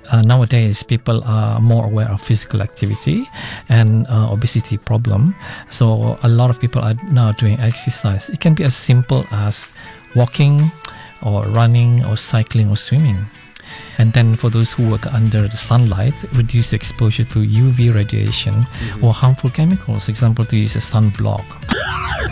nowadays people are more aware of physical activity and obesity problem. So a lot of people are now doing exercise. It can be as simple as walking or running or cycling or swimming. And then for those who work under the sunlight, reduce exposure to UV radiation or harmful chemicals. Example, to use a sunblock.